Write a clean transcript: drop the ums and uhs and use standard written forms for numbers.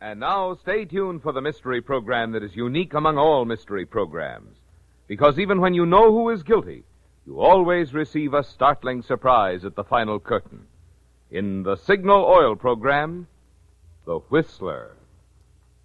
And now, stay tuned for the mystery program that is unique among all mystery programs. Because even when you know who is guilty, you always receive a startling surprise at the final curtain. In the Signal Oil program, The Whistler.